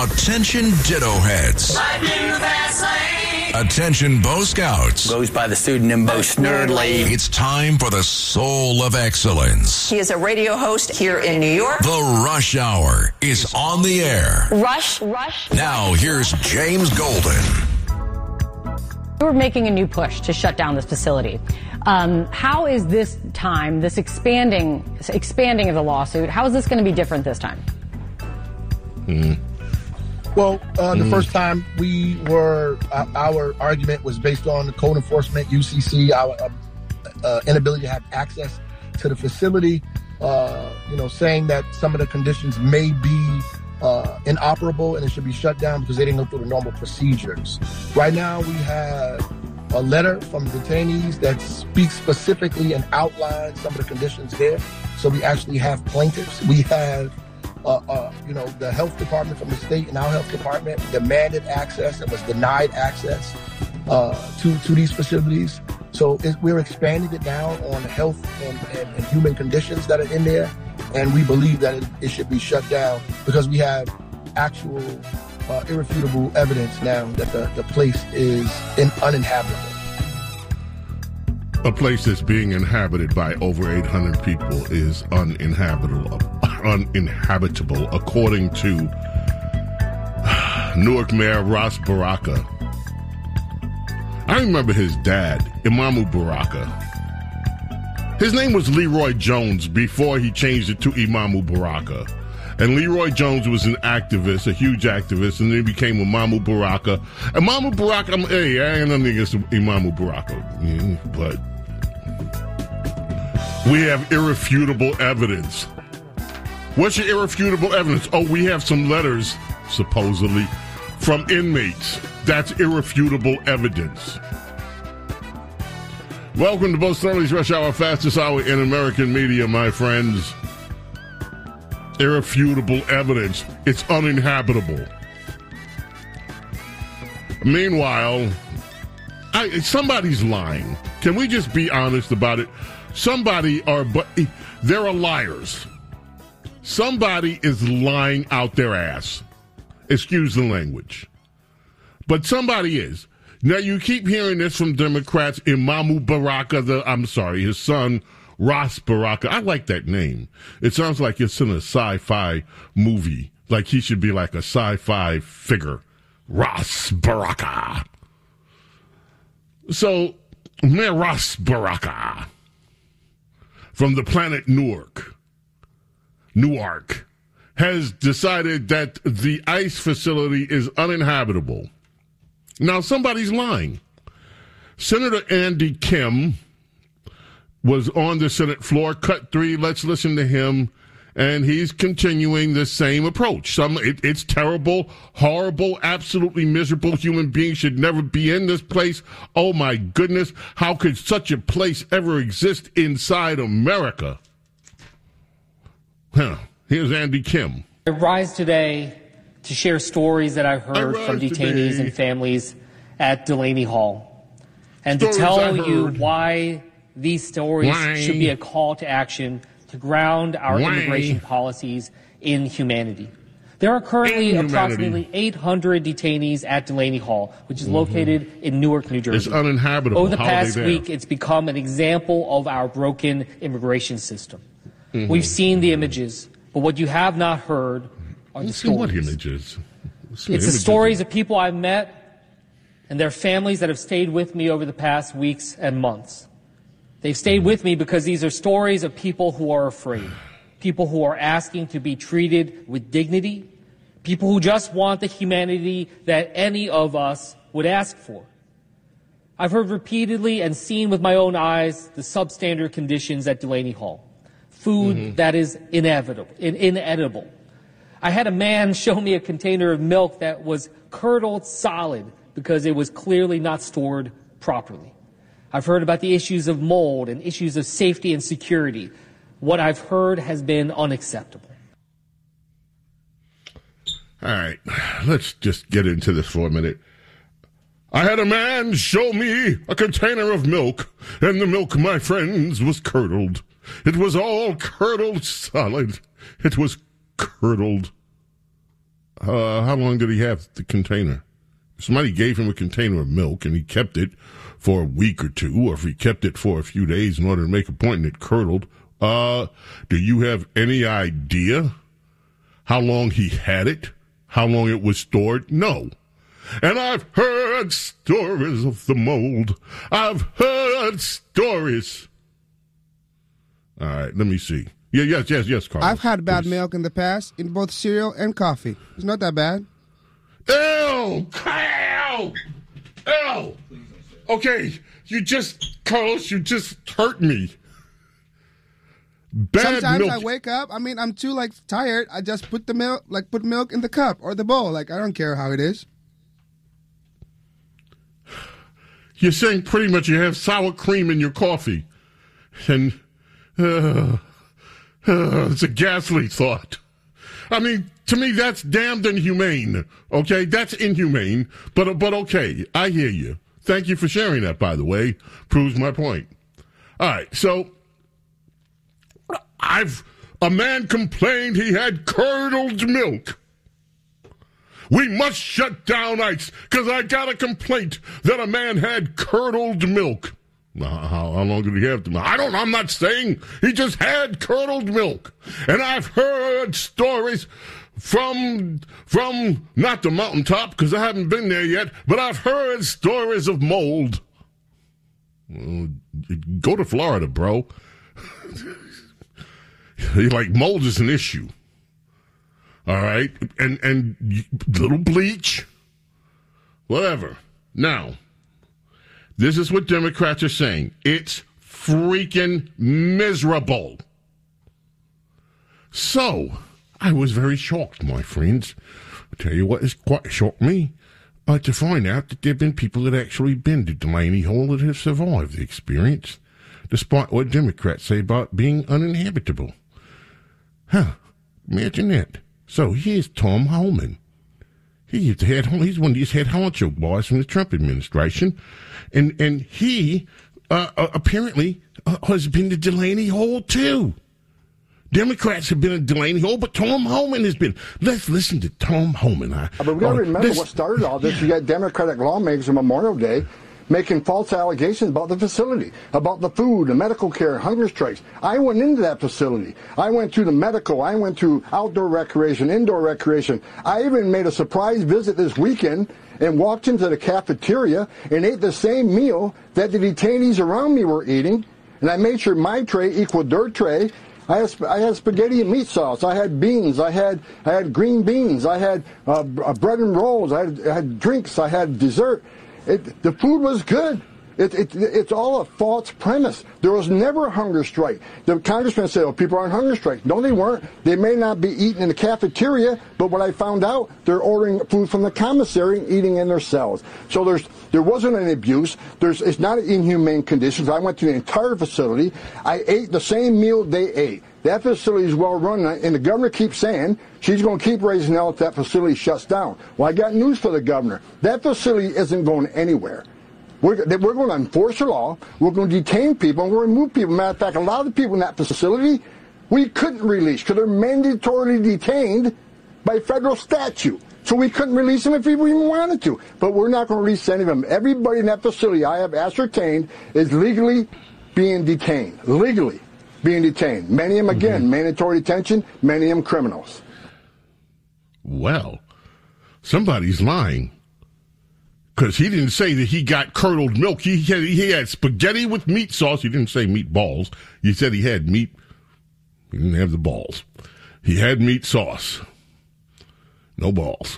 Attention Ditto Heads. Attention Bo Scouts. Goes by the pseudonym Bo Snerdley. It's time for the Soul of Excellence. He is a radio host here in New York. The Rush Hour is on the air. Rush. Now here's James Golden. We're making a new push to shut down this facility. How is this time, this expanding of the lawsuit, how is this going to be different this time? Well, the first time we were, our argument was based on the code enforcement, UCC, our inability to have access to the facility, saying that some of the conditions may be inoperable and it should be shut down because they didn't go through the normal procedures. Right now, we have a letter from detainees that speaks specifically and outlines some of the conditions there. So we actually have plaintiffs. We have, the health department from the state and our health department demanded access and was denied access to these facilities. So we're expanding it now on health and human conditions that are in there. And we believe that it should be shut down because we have actual irrefutable evidence now that the place is uninhabitable. A place that's being inhabited by over 800 people is uninhabitable, according to Newark Mayor Ras Baraka. I remember his dad, Imamu Baraka. His name was Leroy Jones before he changed it to Imamu Baraka. And Leroy Jones was an activist, a huge activist, and then he became Imamu Baraka. Imamu Baraka, I ain't nothing against Imamu Baraka, but we have irrefutable evidence. What's your irrefutable evidence? Oh, we have some letters, supposedly, from inmates. That's irrefutable evidence. Welcome to Bo Snerdley's Rush Hour, fastest hour in American media, my friends. Irrefutable evidence. It's uninhabitable. Meanwhile, somebody's lying. Can we just be honest about it? There are liars. Somebody is lying out their ass. Excuse the language. But somebody is. Now, you keep hearing this from Democrats. Imamu Baraka, his son, Ras Baraka. I like that name. It sounds like it's in a sci-fi movie. Like he should be like a sci-fi figure. Ras Baraka. So, Mayor Ras Baraka from the planet Newark, has decided that the ICE facility is uninhabitable. Now, somebody's lying. Senator Andy Kim was on the Senate floor, cut 3. Let's listen to him. And he's continuing the same approach. It's terrible, horrible, absolutely miserable. Human beings should never be in this place. Oh, my goodness. How could such a place ever exist inside America? Here's Andy Kim. I rise today to share stories that I've heard from detainees and families at Delaney Hall, and to tell you why these stories should be a call to action to ground our immigration policies in humanity. There are currently approximately 800 detainees at Delaney Hall, which is located in Newark, New Jersey. It's uninhabitable. Over the past week, it's become an example of our broken immigration system. We've seen the images, but what you have not heard are the stories. What images? It's the stories of people I've met and their families that have stayed with me over the past weeks and months. They've stayed with me because these are stories of people who are afraid, people who are asking to be treated with dignity, people who just want the humanity that any of us would ask for. I've heard repeatedly and seen with my own eyes the substandard conditions at Delaney Hall. Food that is inedible. I had a man show me a container of milk that was curdled solid because it was clearly not stored properly. I've heard about the issues of mold and issues of safety and security. What I've heard has been unacceptable. All right, let's just get into this for a minute. I had a man show me a container of milk, and the milk, my friends, was curdled. It was all curdled solid. It was curdled. how long did he have the container? Somebody gave him a container of milk, and he kept it for a week or two, or if he kept it for a few days in order to make a point and it curdled. Do you have any idea how long he had it? How long it was stored? No. And I've heard stories of the mold. I've heard stories. All right, let me see. Yes, Carl. I've had bad milk in the past in both cereal and coffee. It's not that bad. Ew! Okay, Carlos, you just hurt me. Bad Sometimes milk. I wake up. I mean, I'm too tired. I just put the milk in the cup or the bowl. I don't care how it is. You're saying pretty much you have sour cream in your coffee, and it's a ghastly thought. I mean, to me, that's damned inhumane. Okay, that's inhumane. But okay, I hear you. Thank you for sharing that. By the way, proves my point. All right, so a man complained he had curdled milk. We must shut down ICE because I got a complaint that a man had curdled milk. How long did he have to? I'm not saying. He just had curdled milk. And I've heard stories from not the mountaintop because I haven't been there yet, but I've heard stories of mold. Go to Florida, bro. Mold is an issue. All right, and little bleach, whatever. Now, this is what Democrats are saying. It's freaking miserable. So, I was very shocked, my friends. I'll tell you what has quite shocked me, to find out that there have been people that actually been to Delaney Hall that have survived the experience, despite what Democrats say about being uninhabitable. Imagine that. So here's Tom Homan. He's one of these head honcho boys from the Trump administration, and he apparently has been to Delaney Hall too. Democrats have been to Delaney Hall, but Tom Homan has been. Let's listen to Tom Homan. But we got to remember what started all this. You got Democratic lawmakers on Memorial Day making false allegations about the facility, about the food, the medical care, hunger strikes. I went into that facility. I went to the medical. I went to outdoor recreation, indoor recreation. I even made a surprise visit this weekend and walked into the cafeteria and ate the same meal that the detainees around me were eating. And I made sure my tray equaled their tray. I had spaghetti and meat sauce. I had beans. I had green beans. I had bread and rolls. I had drinks. I had dessert. The food was good. It's all a false premise. There was never a hunger strike. The congressman said, people are on hunger strike. No, they weren't. They may not be eating in the cafeteria, but what I found out, they're ordering food from the commissary and eating in their cells. So there wasn't any abuse. It's not inhumane conditions. I went to the entire facility. I ate the same meal they ate. That facility is well run, and the governor keeps saying she's going to keep raising hell if that facility shuts down. Well, I got news for the governor. That facility isn't going anywhere. We're going to enforce the law. We're going to detain people, and we're going to remove people. Matter of fact, a lot of the people in that facility we couldn't release because they're mandatorily detained by federal statute. So we couldn't release them if we even wanted to. But we're not going to release any of them. Everybody in that facility I have ascertained is legally being detained. Legally being detained. Many of them, again, mandatory detention, many of them criminals. Well, somebody's lying. Because he didn't say that he got curdled milk. He had spaghetti with meat sauce. He didn't say meatballs. He said he had meat. He didn't have the balls. He had meat sauce. No balls.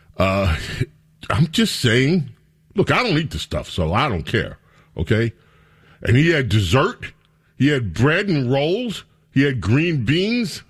I'm just saying, look, I don't eat the stuff, so I don't care. Okay? And he had dessert. He had bread and rolls. He had green beans.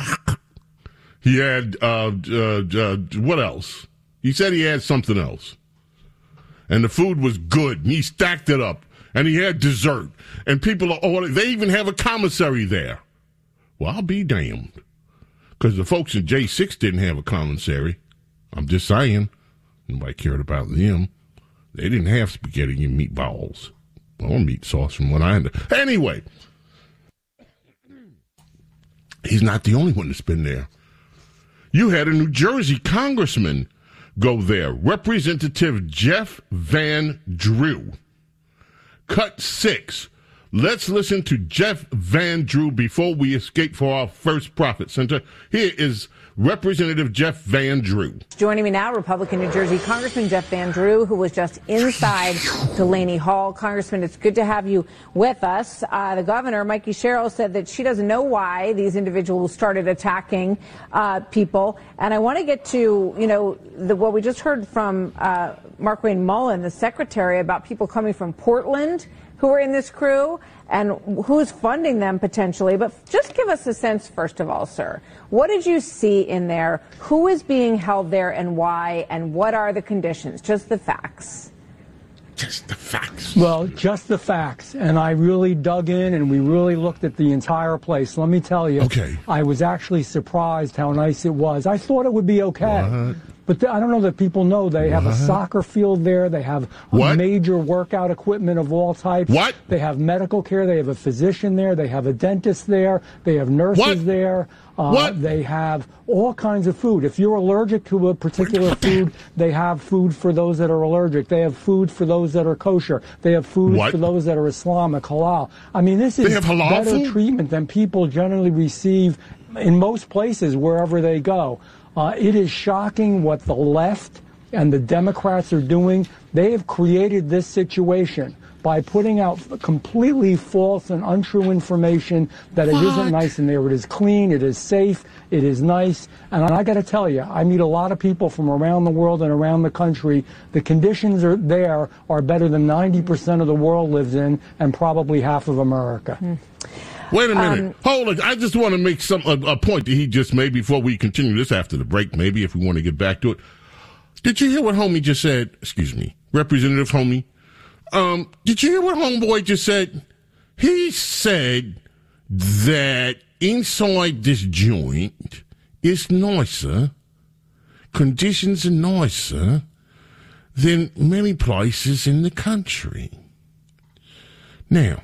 He had, what else? He said he had something else. And the food was good. And he stacked it up. And he had dessert. And people are ordering. They even have a commissary there. Well, I'll be damned. Because the folks in J6 didn't have a commissary. I'm just saying. Nobody cared about them. They didn't have spaghetti and meatballs. Or meat sauce from what I understand. Anyway. He's not the only one that's been there. You had a New Jersey congressman go there, Representative Jeff Van Drew. Cut 6. Let's listen to Jeff Van Drew before we escape for our first profit center. Here is Representative Jeff Van Drew. Joining me now, Republican New Jersey Congressman Jeff Van Drew, who was just inside Delaney Hall. Congressman, it's good to have you with us. The governor, Mikey Sherrill, said that she doesn't know why these individuals started attacking people. And I want to get to, what we just heard from Markwayne Mullin, the secretary, about people coming from Portland who are in this crew and who's funding them potentially. But just give us a sense, first of all, sir. What did you see in there? Who is being held there and why? And what are the conditions? Just the facts. Just the facts. Well, just the facts. And I really dug in and we really looked at the entire place. Let me tell you, I was actually surprised how nice it was. I thought it would be okay. What? But I don't know that people know they have a soccer field there. They have major workout equipment of all types. What? They have medical care. They have a physician there. They have a dentist there. They have nurses there. They have all kinds of food. If you're allergic to a particular food, they have food for those that are allergic. They have food for those that are kosher. They have food for those that are Islamic, halal. I mean, this is better treatment than people generally receive in most places wherever they go. It is shocking what the left and the Democrats are doing. They have created this situation by putting out completely false and untrue information that it isn't nice in there. It is clean, it is safe, it is nice. And I got to tell you, I meet a lot of people from around the world and around the country. The conditions are better than 90% of the world lives in and probably half of America. Wait a minute. Hold it. I just want to make a point that he just made before we continue this after the break, maybe, if we want to get back to it. Did you hear what Homie just said? Excuse me. Representative Homie. Did you hear what Homeboy just said? He said that inside this joint is nicer, conditions are nicer than many places in the country. Now,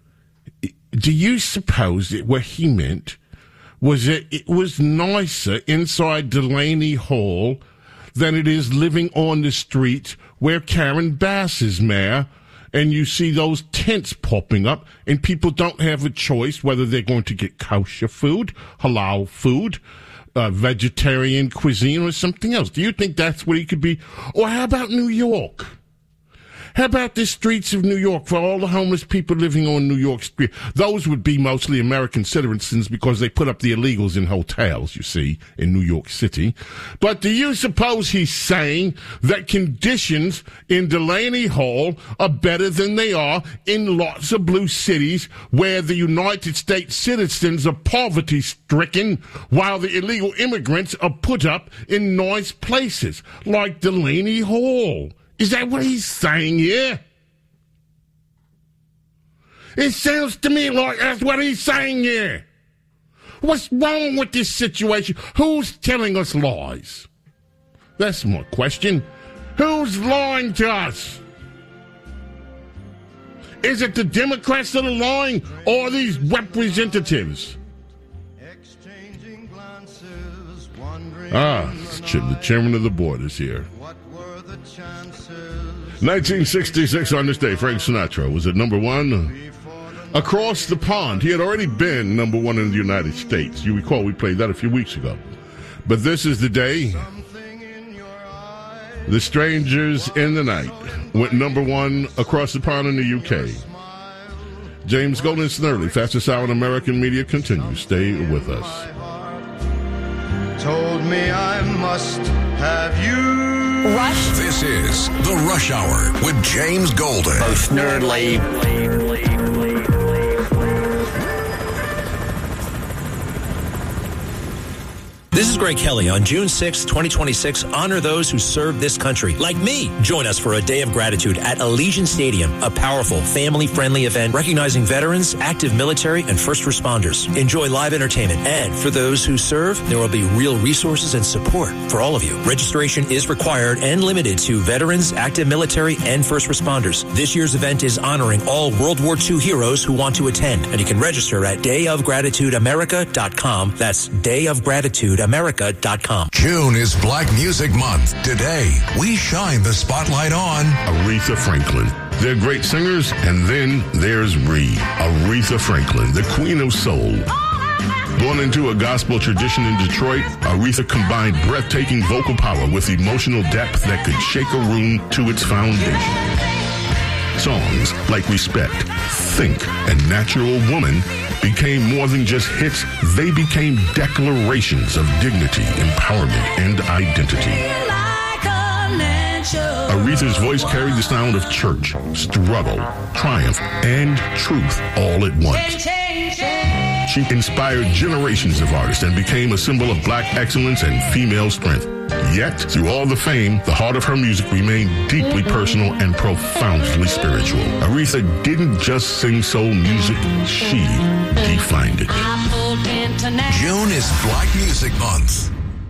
do you suppose that what he meant was that it was nicer inside Delaney Hall than it is living on the streets where Karen Bass is mayor, and you see those tents popping up, and people don't have a choice whether they're going to get kosher food, halal food, vegetarian cuisine, or something else? Do you think that's what he could be? Or how about New York? How about the streets of New York for all the homeless people living on New York Street? Those would be mostly American citizens because they put up the illegals in hotels, you see, in New York City. But do you suppose he's saying that conditions in Delaney Hall are better than they are in lots of blue cities where the United States citizens are poverty-stricken while the illegal immigrants are put up in nice places like Delaney Hall? Is that what he's saying here? It sounds to me like that's what he's saying here. What's wrong with this situation? Who's telling us lies? That's my question. Who's lying to us? Is it the Democrats that are lying or these representatives? The chairman of the board is here. 1966 on this day, Frank Sinatra was at number one across the pond. He had already been number one in the United States. You recall we played that a few weeks ago. But this is the day The Strangers in the Night went number one across the pond in the UK. James Golden Snerdley, fastest hour in American media, continues. Stay with us. Told me I must have you. Rush. This is the Rush Hour with James Golden. Most nerdly. This is Greg Kelly. On June 6, 2026, honor those who serve this country, like me. Join us for a day of gratitude at Allegiant Stadium, a powerful, family-friendly event recognizing veterans, active military, and first responders. Enjoy live entertainment, and for those who serve, there will be real resources and support for all of you. Registration is required and limited to veterans, active military, and first responders. This year's event is honoring all World War II heroes who want to attend, and you can register at dayofgratitudeamerica.com. That's dayofgratitude AmeriCA.com. June is Black Music Month. Today, we shine the spotlight on Aretha Franklin. They're great singers, and then there's Aretha Franklin, the queen of soul. Born into a gospel tradition in Detroit, Aretha combined breathtaking vocal power with emotional depth that could shake a room to its foundation. Songs like Respect, Think, and Natural Woman became more than just hits. They became declarations of dignity, empowerment, and identity. Aretha's voice carried the sound of church, struggle, triumph, and truth all at once. She inspired generations of artists and became a symbol of black excellence and female strength. Yet, through all the fame, the heart of her music remained deeply personal and profoundly spiritual. Aretha didn't just sing soul music, she defined it. June is Black Music Month.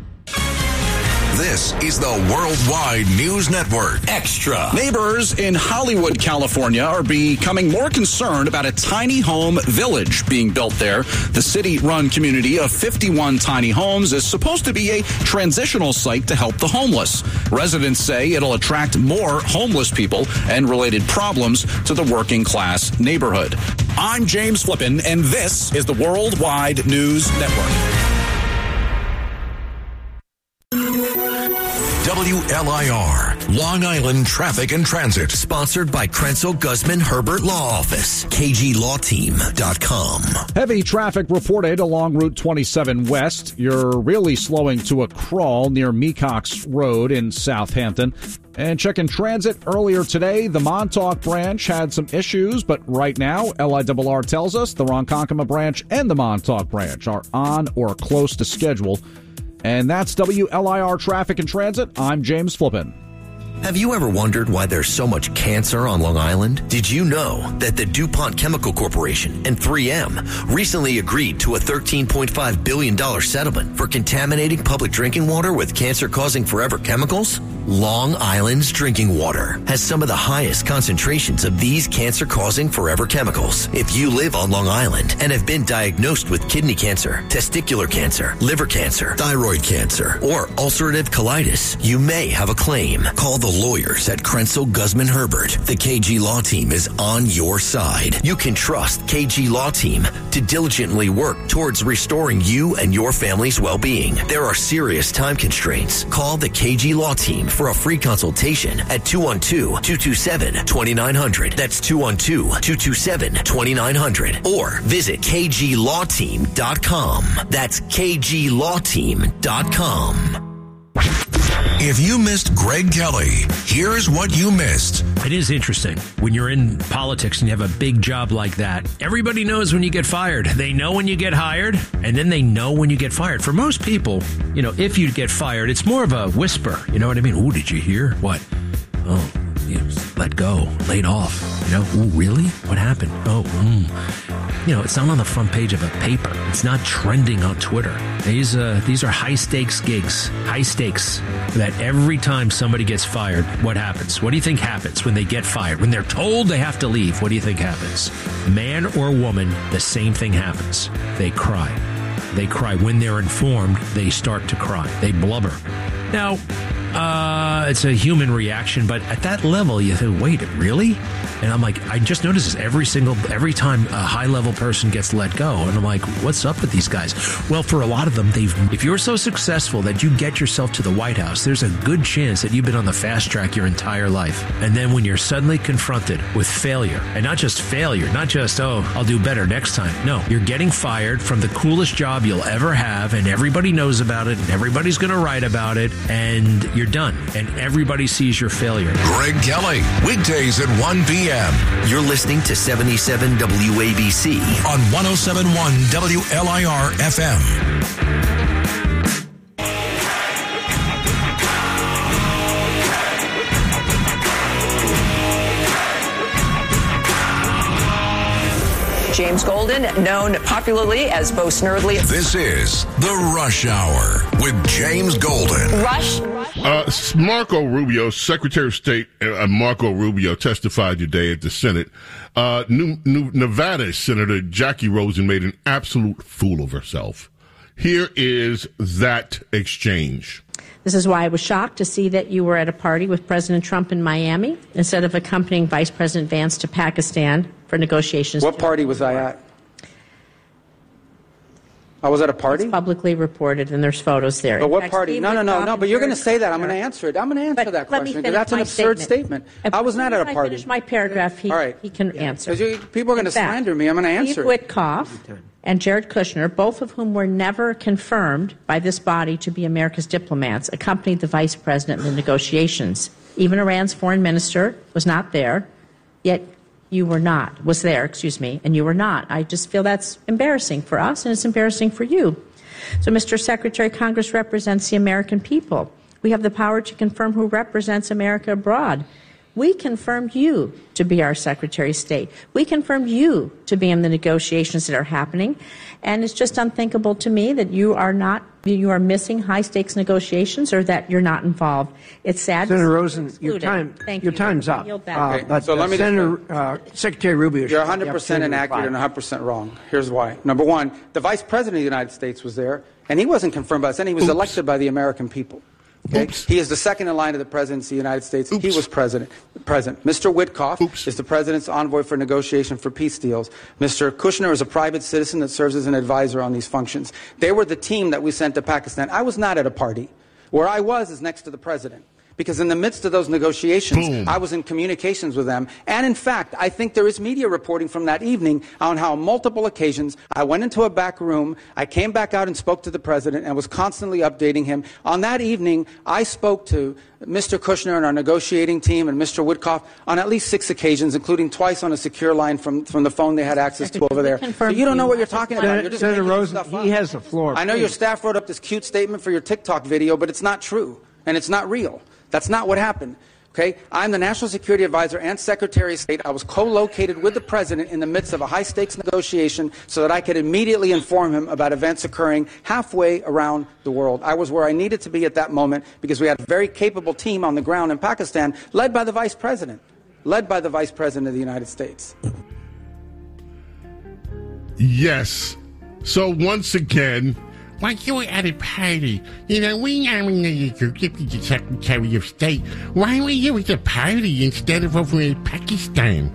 This is the Worldwide News Network. Extra. Neighbors in Hollywood, California are becoming more concerned about a tiny home village being built there. The city-run community of 51 tiny homes is supposed to be a transitional site to help the homeless. Residents say it'll attract more homeless people and related problems to the working-class neighborhood. I'm James Flippin, and this is the Worldwide News Network. WLIR, Long Island Traffic and Transit. Sponsored by Krenzel Guzman Herbert Law Office. KGLawTeam.com. Heavy traffic reported along Route 27 West. You're really slowing to a crawl near Mecox Road in Southampton. And checking transit earlier today, the Montauk branch had some issues, but right now, LIRR tells us the Ronkonkoma branch and the Montauk branch are on or close to schedule. And that's WLIR Traffic and Transit. I'm James Flippin. Have you ever wondered why there's so much cancer on Long Island? Did you know that the DuPont Chemical Corporation and 3M recently agreed to a $13.5 billion settlement for contaminating public drinking water with cancer-causing forever chemicals? Long Island's drinking water has some of the highest concentrations of these cancer-causing forever chemicals. If you live on Long Island and have been diagnosed with kidney cancer, testicular cancer, liver cancer, thyroid cancer, or ulcerative colitis, you may have a claim. Call the lawyers at Krenzel Guzman Herbert. The KG Law Team is on your side. You can trust KG Law Team to diligently work towards restoring you and your family's well-being. There are serious time constraints. Call the KG Law Team for a free consultation at 212-227-2900. That's 212-227-2900. Or visit KGLawTeam.com. That's KGLawTeam.com. If you missed Greg Kelly, here's what you missed. It is interesting when you're in politics and you have a big job like that. Everybody knows when you get fired. They know when you get hired, and then they know when you get fired. For most people, if you get fired, it's more of a whisper. You know what I mean? Oh, did you hear? What? Oh, let go, laid off. Oh, really? What happened? Oh, it's not on the front page of a paper. It's not trending on Twitter. These are high-stakes gigs. High stakes. That every time somebody gets fired, what happens? What do you think happens when they get fired? When they're told they have to leave, what do you think happens? Man or woman, the same thing happens. They cry. They cry. When they're informed, they start to cry. They blubber. Now, it's a human reaction, but at that level, you think, wait, really? And I'm like, I just noticed this every time a high-level person gets let go. And I'm like, what's up with these guys? Well, for a lot of them, if you're so successful that you get yourself to the White House, there's a good chance that you've been on the fast track your entire life. And then when you're suddenly confronted with failure, and not just failure, not just, I'll do better next time. No, you're getting fired from the coolest job you'll ever have, and everybody knows about it, and everybody's going to write about it, and you're done. And everybody sees your failure. Greg Kelly, weekdays at 1 p.m. You're listening to 77 WABC on 107.1 WLIR FM. James Golden, known popularly as Bo Snerdley. This is The Rush Hour with James Golden. Rush. Marco Rubio, Secretary of State Marco Rubio testified today at the Senate. Nevada Senator Jackie Rosen made an absolute fool of herself. Here is that exchange. This is why I was shocked to see that you were at a party with President Trump in Miami instead of accompanying Vice President Vance to Pakistan for negotiations. What party was I at? I was at a party? It's publicly reported, and there's photos there. But what party? No. But you're going to say that. I'm going to answer it. I'm going to answer that question because that's an absurd statement. I was not at a party. Finish my paragraph. He can answer. People are going to slander me. I'm going to answer Steve Witkoff and Jared Kushner, both of whom were never confirmed by this body to be America's diplomats, accompanied the vice president in the negotiations. Even Iran's foreign minister was not there, yet was there, and you were not. I just feel that's embarrassing for us, and it's embarrassing for you. So, Mr. Secretary, Congress represents the American people. We have the power to confirm who represents America abroad. We confirmed you to be our Secretary of State. We confirmed you to be in the negotiations that are happening. And it's just unthinkable to me that you are missing high-stakes negotiations or that you're not involved. It's sad. Senator Rosen, your time's up. But so let me Secretary Rubio. You're 100% inaccurate and 100% wrong. Here's why. Number one, the Vice President of the United States was there, and he wasn't confirmed by us, and he was elected by the American people. Okay? He is the second in line of the presidency of the United States. He was present. Mr. Witkoff is the president's envoy for negotiation for peace deals. Mr. Kushner is a private citizen that serves as an advisor on these functions. They were the team that we sent to Pakistan. I was not at a party. Where I was is next to the president. Because in the midst of those negotiations, I was in communications with them. And in fact, I think there is media reporting from that evening on how on multiple occasions I went into a back room, I came back out and spoke to the president and was constantly updating him. On that evening, I spoke to Mr. Kushner and our negotiating team and Mr. Witkoff on at least 6 occasions, including twice on a secure line from the phone they had access to over there. So you don't know what you're talking about. You're just Senator Rosen, he has the floor. I know your staff wrote up this cute statement for your TikTok video, but it's not true and it's not real. That's not what happened. Okay? I'm the National Security Advisor and Secretary of State. I was co-located with the President in the midst of a high-stakes negotiation so that I could immediately inform him about events occurring halfway around the world. I was where I needed to be at that moment because we had a very capable team on the ground in Pakistan led by the Vice President of the United States. Yes. So once again, like you were at a party, we nominated you to be the Secretary of State. Why were you at the party instead of over in Pakistan?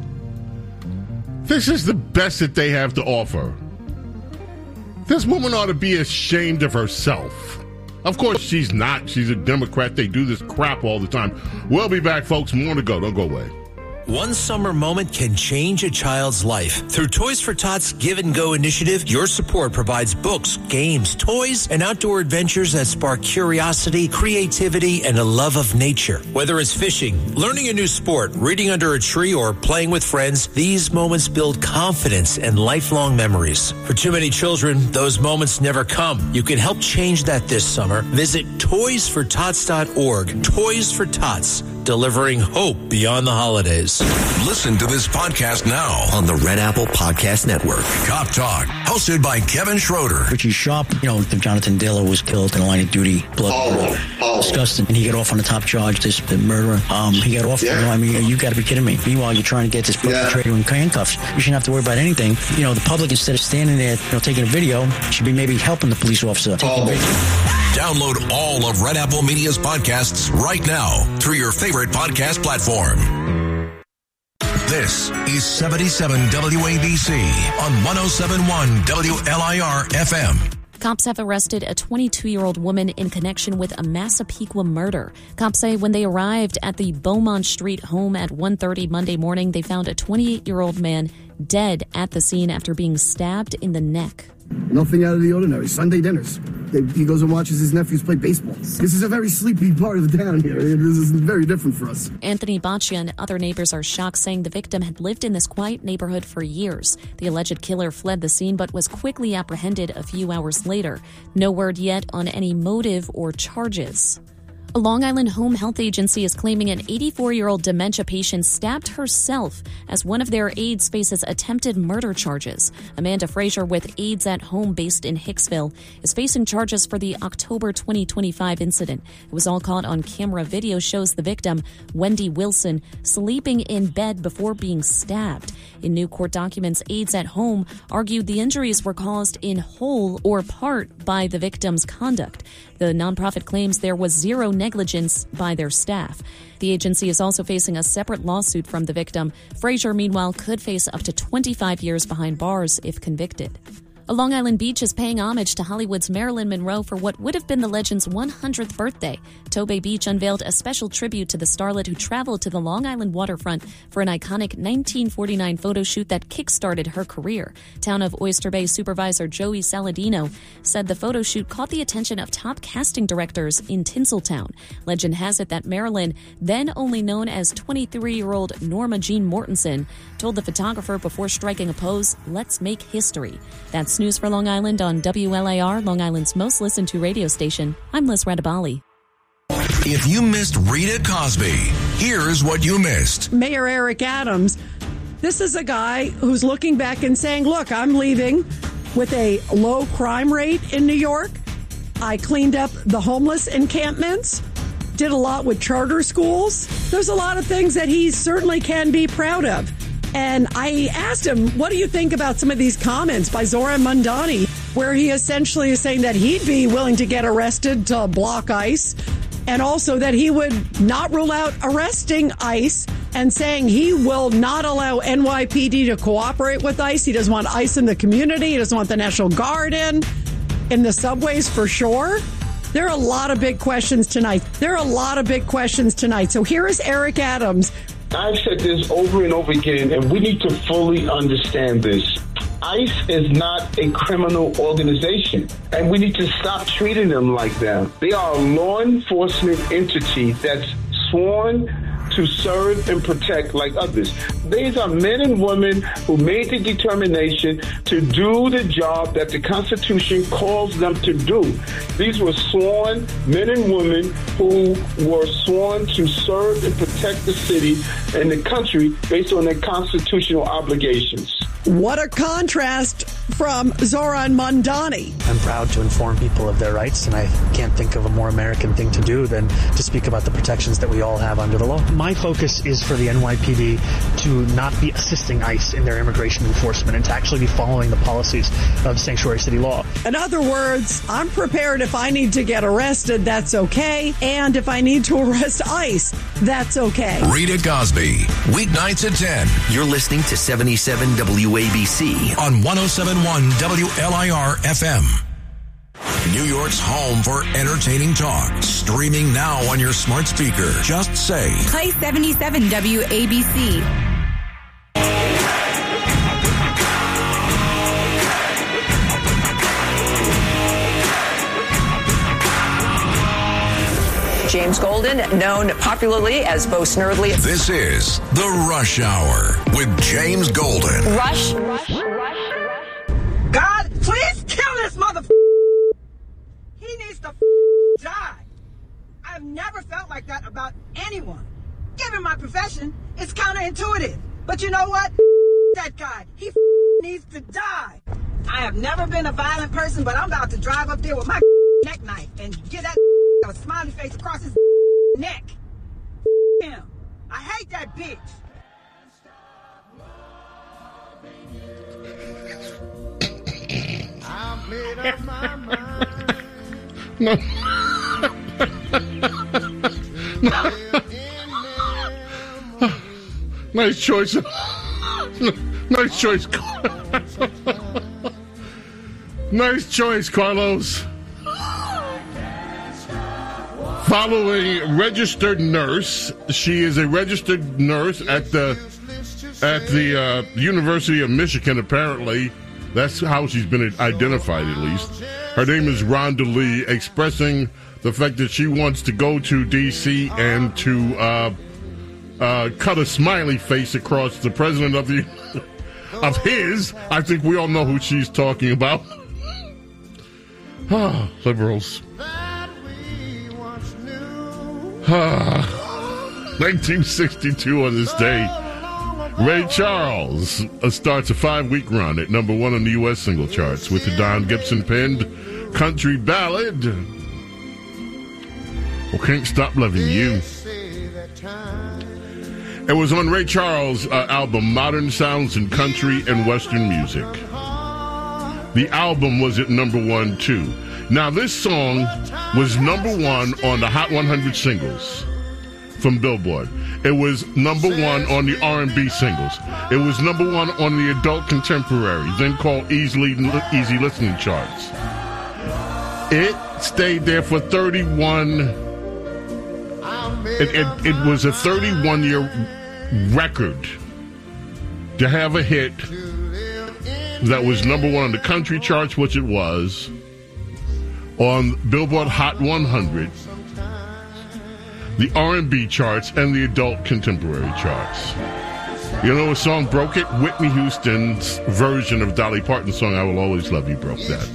This is the best that they have to offer. This woman ought to be ashamed of herself. Of course, she's not. She's a Democrat. They do this crap all the time. We'll be back, folks. More to go. Don't go away. One summer moment can change a child's life. Through Toys for Tots Give and Go initiative, your support provides books, games, toys, and outdoor adventures that spark curiosity, creativity, and a love of nature. Whether it's fishing, learning a new sport, reading under a tree, or playing with friends, these moments build confidence and lifelong memories. For too many children, those moments never come. You can help change that this summer. Visit toysfortots.org. Toys for Tots, delivering hope beyond the holidays. Listen to this podcast now on the Red Apple Podcast Network. Cop Talk, hosted by Kevin Schroeder. Richie Sharp, Jonathan Diller was killed in the line of duty. Blood. Disgusting. And he got off on the top charge, the murderer. He got off. Yeah. You got to be kidding me. Meanwhile, you're trying to get this perpetrator in handcuffs. You shouldn't have to worry about anything. The public, instead of standing there, taking a video, should be maybe helping the police officer. Download all of Red Apple Media's podcasts right now through your favorite podcast platform. This is 77 WABC on 107.1 WLIR FM. Cops have arrested a 22-year-old woman in connection with a Massapequa murder. Cops say when they arrived at the Beaumont Street home at 1:30 Monday morning, they found a 28-year-old man dead at the scene after being stabbed in the neck. Nothing out of the ordinary. Sunday dinners. He goes and watches his nephews play baseball. This is a very sleepy part of the town here. This is very different for us. Anthony Baccia and other neighbors are shocked, saying the victim had lived in this quiet neighborhood for years. The alleged killer fled the scene but was quickly apprehended a few hours later. No word yet on any motive or charges. A Long Island home health agency is claiming an 84-year-old dementia patient stabbed herself as one of their aides faces attempted murder charges. Amanda Frazier with Aides at Home based in Hicksville is facing charges for the October 2025 incident. It was all caught on camera. Video shows the victim, Wendy Wilson, sleeping in bed before being stabbed. In new court documents, Aides at Home argued the injuries were caused in whole or part by the victim's conduct. The nonprofit claims there was zero negligence by their staff. The agency is also facing a separate lawsuit from the victim. Frazier, meanwhile, could face up to 25 years behind bars if convicted. A Long Island beach is paying homage to Hollywood's Marilyn Monroe for what would have been the legend's 100th birthday. Tobay Beach unveiled a special tribute to the starlet who traveled to the Long Island waterfront for an iconic 1949 photo shoot that kick-started her career. Town of Oyster Bay Supervisor Joey Saladino said the photo shoot caught the attention of top casting directors in Tinseltown. Legend has it that Marilyn, then only known as 23-year-old Norma Jean Mortensen, told the photographer before striking a pose, "Let's make history." That's news for Long Island on WLAR, Long Island's most listened to radio station. I'm Liz Radabali. If you missed Rita Cosby, here's what you missed. Mayor Eric Adams, this is a guy who's looking back and saying, look, I'm leaving with a low crime rate in New York. I cleaned up the homeless encampments, did a lot with charter schools. There's a lot of things that he certainly can be proud of. And I asked him, what do you think about some of these comments by Zoran Mandani, where he essentially is saying that he'd be willing to get arrested to block ICE, and also that he would not rule out arresting ICE, and saying he will not allow NYPD to cooperate with ICE. He doesn't want ICE in the community. He doesn't want the National Guard in the subways for sure. There are a lot of big questions tonight. So here is Eric Adams. I've said this over and over again, and we need to fully understand this. ICE is not a criminal organization, and we need to stop treating them like that. They are a law enforcement entity that's sworn to serve and protect like others. These are men and women who made the determination to do the job that the Constitution calls them to do. These were sworn men and women who were sworn to serve and protect the city and the country based on their constitutional obligations. What a contrast from Zoran Mandani. I'm proud to inform people of their rights, and I can't think of a more American thing to do than to speak about the protections that we all have under the law. My focus is for the NYPD to not be assisting ICE in their immigration enforcement and to actually be following the policies of sanctuary city law. In other words, I'm prepared if I need to get arrested, that's okay. And if I need to arrest ICE, that's okay. Rita Cosby, weeknights at 10. You're listening to 77 WABC on 107.1 WLIR FM. New York's home for entertaining talk. Streaming now on your smart speaker. Just say, play 77 WABC. James Golden, known popularly as Bo Snerdley. This is The Rush Hour with James Golden. Rush. God, please kill this motherfucker. He needs to die. I've never felt like that about anyone. Given my profession, it's counterintuitive. But you know what? That guy. He needs to die. I have never been a violent person, but I'm about to drive up there with my neck knife and get that a smiley face across his neck. Him. I hate that bitch. I've made up my mind. No. Nice choice. Nice choice. Nice choice, Carlos. Following registered nurse, she is a registered nurse at the University of Michigan. Apparently, that's how she's been identified. At least, her name is Rhonda Lee, expressing the fact that she wants to go to D.C. and to cut a smiley face across the president of his. I think we all know who she's talking about. Liberals. 1962 on this day, Ray Charles starts a 5-week run at number 1 on the U.S. single charts with the Don Gibson penned country ballad, "Well, Can't Stop Loving You." It was on Ray Charles' album Modern Sounds in Country and Western Music. The album was at number 1 too. Now this song was number 1 on the Hot 100 singles from Billboard. It was number 1 on the R&B singles. It was number 1 on the adult contemporary, then called easy listening charts. It stayed there for 31. It was a 31-year record to have a hit that was number 1 on the country charts, which it was, on Billboard Hot 100, the R&B charts, and the adult contemporary charts. You know a song broke it? Whitney Houston's version of Dolly Parton's song, "I Will Always Love You," broke that.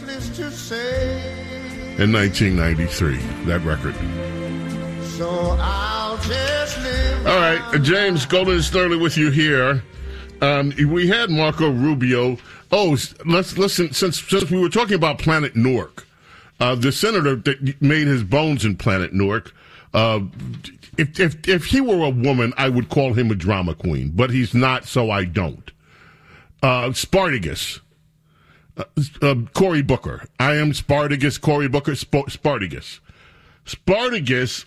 In 1993, that record. So I'll just live. All right, James Golden Sterling with you here. We had Marco Rubio. Oh, let's listen. Since we were talking about Planet Newark, the senator that made his bones in Planet Newark, if he were a woman, I would call him a drama queen, but he's not, so I don't. Spartacus. Cory Booker. I am Spartacus, Cory Booker, Spartacus. Spartacus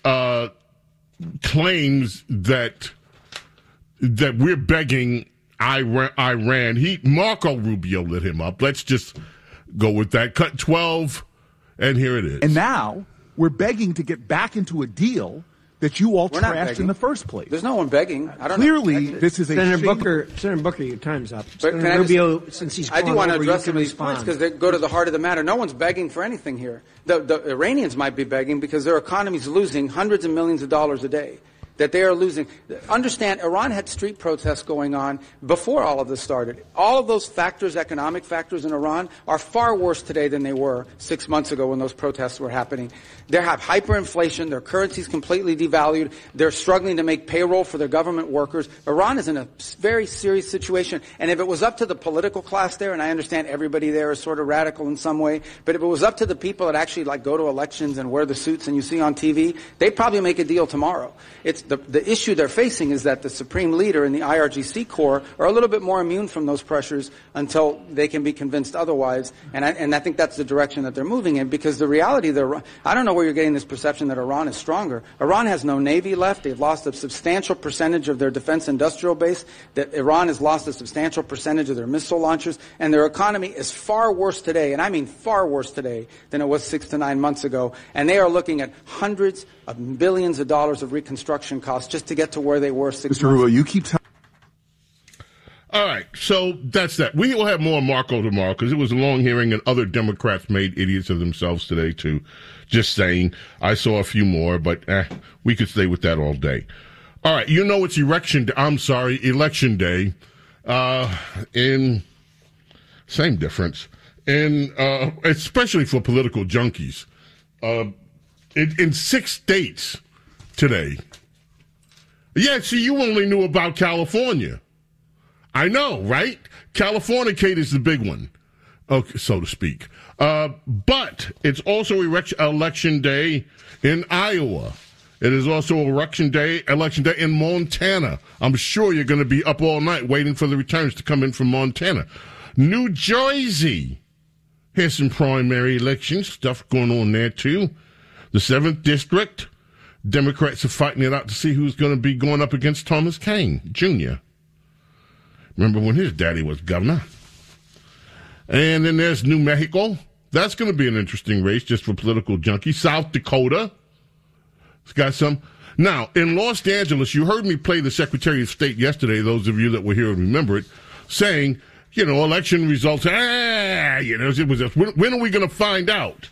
claims that we're begging Iran. Marco Rubio lit him up. Let's just go with that. Cut 12, and here it is. And now we're begging to get back into a deal that you all trashed in the first place. There's no one begging. I don't Clearly, know. this is a Senator Booker, your time's up. Senator Rubio, since he's I do want to over, address some of these points because they go to the heart of the matter. No one's begging for anything here. The Iranians might be begging because their economy's losing hundreds of millions of dollars a day. That they are losing. Understand, Iran had street protests going on before all of this started. All of those factors, economic factors in Iran, are far worse today than they were 6 months ago when those protests were happening. They have hyperinflation. Their currency's completely devalued. They're struggling to make payroll for their government workers. Iran is in a very serious situation. And if it was up to the political class there, and I understand everybody there is sort of radical in some way, but if it was up to the people that actually go to elections and wear the suits and you see on TV, they'd probably make a deal tomorrow. It's the issue they're facing is that the supreme leader and the IRGC Corps are a little bit more immune from those pressures until they can be convinced otherwise. And I think that's the direction that they're moving in, because the reality, I don't know where you're getting this perception that Iran is stronger. Iran has no navy left. They've lost a substantial percentage of their defense industrial base. That Iran has lost a substantial percentage of their missile launchers. And their economy is far worse today, and I mean far worse today, than it was 6 to 9 months ago. And they are looking at hundreds of billions of dollars of reconstruction costs just to get to where they were 6 months ago. Mr. Rubio, you keep telling. All right, so that's that. We will have more Marco tomorrow because it was a long hearing and other Democrats made idiots of themselves today too. Just saying. I saw a few more, but we could stay with that all day. All right, you know it's election day. Same difference. Especially for political junkies. In 6 states today. Yeah, see, you only knew about California. I know, right? Californicate is the big one, okay, so to speak. But it's also election day in Iowa. It is also election day in Montana. I'm sure you're going to be up all night waiting for the returns to come in from Montana. New Jersey. Here's some primary election stuff going on there, too. The 7th District. Democrats are fighting it out to see who's going to be going up against Thomas Kean, Jr. Remember when his daddy was governor? And then there's New Mexico. That's going to be an interesting race just for political junkies. South Dakota. It's got some. Now, in Los Angeles, you heard me play the Secretary of State yesterday, those of you that were here and remember it, saying, election results, it was just, when are we going to find out?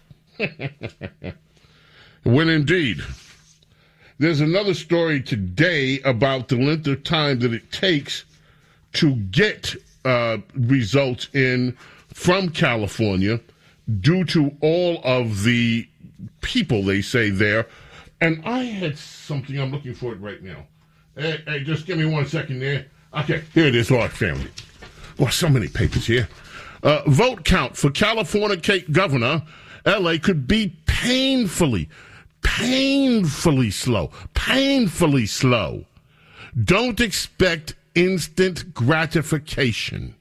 When indeed. There's another story today about the length of time that it takes to get results in from California due to all of the people, they say there, And I had something, I'm looking for it right now. Hey, just give me 1 second there. Okay, here it is, Lord family. Well, so many papers here. Vote count for California governor, L.A. could be painfully slow. Painfully slow. Don't expect instant gratification.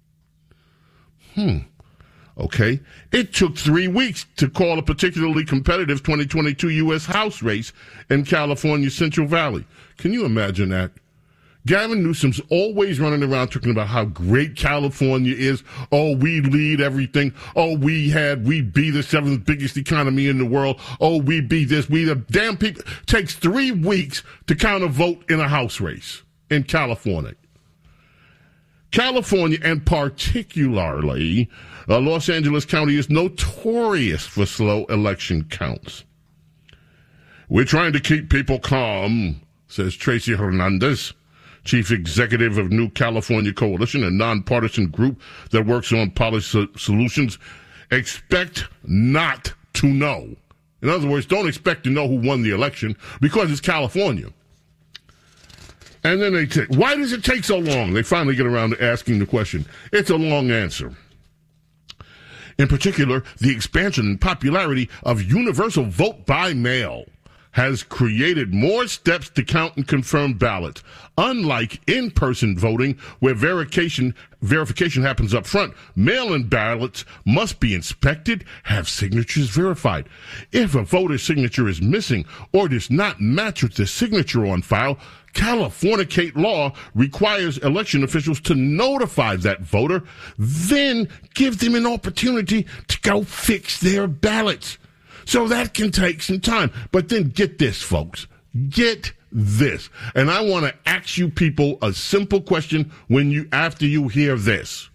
Okay. It took 3 weeks to call a particularly competitive 2022 U.S. House race in California's Central Valley. Can you imagine that? Gavin Newsom's always running around talking about how great California is. Oh, we lead everything. Oh, we be the 7th biggest economy in the world. Oh, we be this. We the damn people. It takes 3 weeks to count a vote in a House race in California. California, and particularly Los Angeles County, is notorious for slow election counts. We're trying to keep people calm, says Tracy Hernandez, chief executive of New California Coalition, a nonpartisan group that works on policy solutions. Expect not to know. In other words, don't expect to know who won the election because it's California. And then they say, why does it take so long? They finally get around to asking the question. It's a long answer. In particular, the expansion and popularity of universal vote by mail has created more steps to count and confirm ballots. Unlike in-person voting, where verification happens up front, mail-in ballots must be inspected, have signatures verified. If a voter's signature is missing or does not match with the signature on file, California law requires election officials to notify that voter, then give them an opportunity to go fix their ballots. So that can take some time. But then get this, folks. Get this. And I want to ask you people a simple question after you hear this.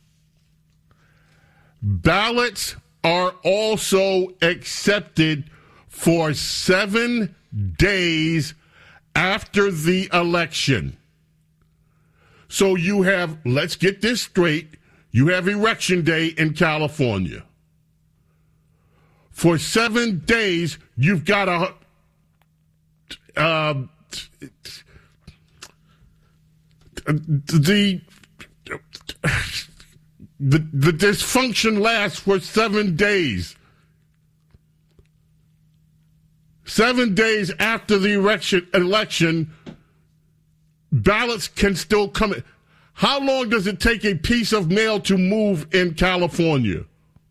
Ballots are also accepted for 7 days after the election. So you have, let's get this straight, you have Election Day in California. For 7 days, you've got the dysfunction lasts for 7 days. 7 days after the election, ballots can still come in. How long does it take a piece of mail to move in California?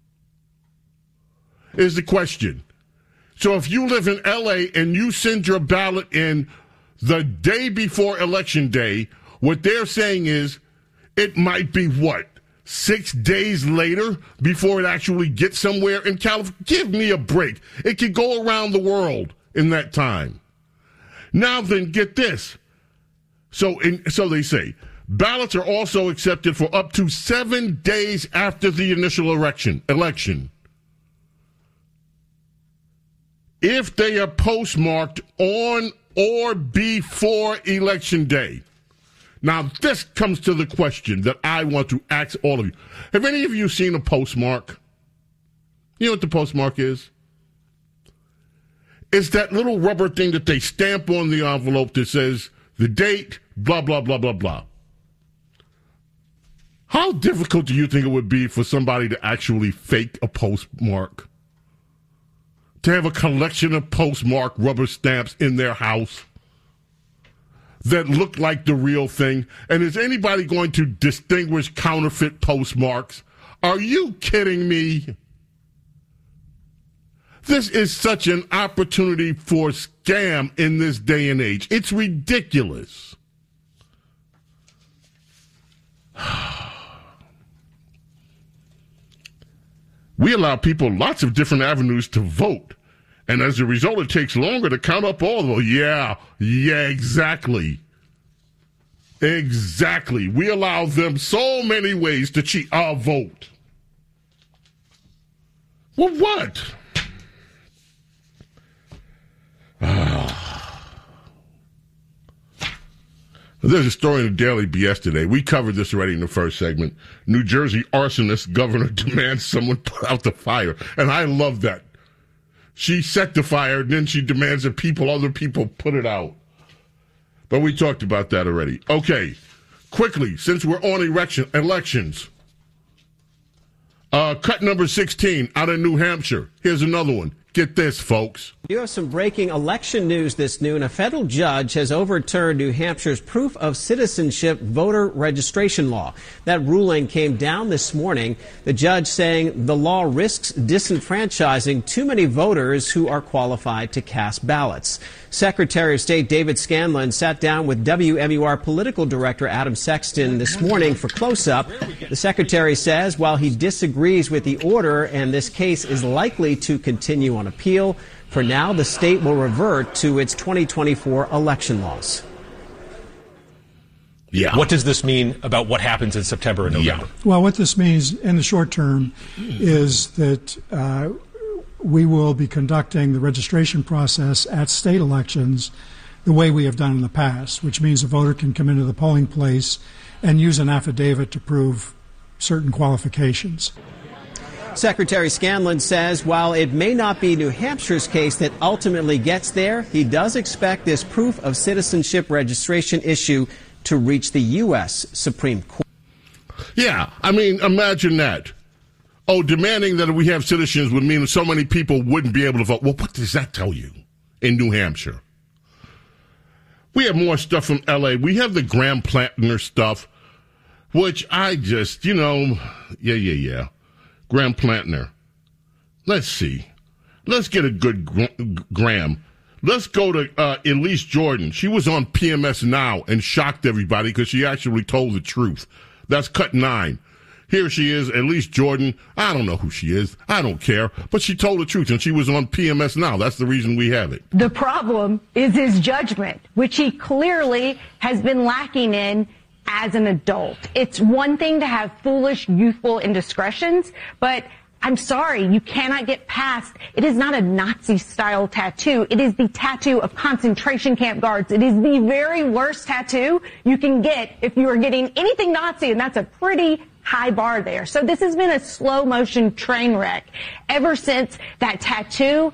Is the question. So if you live in L.A. and you send your ballot in the day before Election Day, what they're saying is it might be, 6 days later before it actually gets somewhere in California? Give me a break. It could go around the world in that time. Now then, get this. So they say, ballots are also accepted for up to 7 days after the initial election. If they are postmarked on or before Election Day. Now, this comes to the question that I want to ask all of you. Have any of you seen a postmark? You know what the postmark is? It's that little rubber thing that they stamp on the envelope that says the date, blah, blah, blah, blah, blah. How difficult do you think it would be for somebody to actually fake a postmark? To have a collection of postmark rubber stamps in their house that look like the real thing? And is anybody going to distinguish counterfeit postmarks? Are you kidding me? This is such an opportunity for scam in this day and age. It's ridiculous. We allow people lots of different avenues to vote. And as a result, it takes longer to count up all of them. Yeah, exactly. Exactly. We allow them so many ways to cheat our vote. Well, what? There's a story in the Daily BS today. We covered this already in the first segment. New Jersey arsonist governor demands someone put out the fire. And I love that. She set the fire, and then she demands that other people put it out. But we talked about that already. Okay, quickly, since we're on elections. Cut number 16 out of New Hampshire. Here's another one. Get this, folks. You have some breaking election news this noon. A federal judge has overturned New Hampshire's proof of citizenship voter registration law. That ruling came down this morning. The judge saying the law risks disenfranchising too many voters who are qualified to cast ballots. Secretary of State David Scanlon sat down with WMUR political director Adam Sexton this morning for close-up. The secretary says while he disagrees with the order and this case is likely to continue on appeal, for now the state will revert to its 2024 election laws. Yeah. What does this mean about what happens in September and November? Well, what this means in the short term is that we will be conducting the registration process at state elections the way we have done in the past, which means a voter can come into the polling place and use an affidavit to prove certain qualifications. Secretary Scanlon says while it may not be New Hampshire's case that ultimately gets there, he does expect this proof of citizenship registration issue to reach the U.S. Supreme Court. Yeah, I mean, imagine that. Oh, demanding that we have citizens would mean so many people wouldn't be able to vote. Well, what does that tell you in New Hampshire? We have more stuff from L.A. We have the Graham Plantner stuff, which I just, yeah. Graham Plantner. Let's see. Let's get a good Graham. Let's go to Elise Jordan. She was on PMS Now and shocked everybody because she actually told the truth. That's cut 9. Here she is, Elise Jordan. I don't know who she is. I don't care. But she told the truth, and she was on PMS Now. That's the reason we have it. The problem is his judgment, which he clearly has been lacking in as an adult. It's one thing to have foolish, youthful indiscretions, but I'm sorry, you cannot get past. It is not a Nazi-style tattoo. It is the tattoo of concentration camp guards. It is the very worst tattoo you can get if you are getting anything Nazi, and that's a pretty high bar there. So this has been a slow motion train wreck ever since that tattoo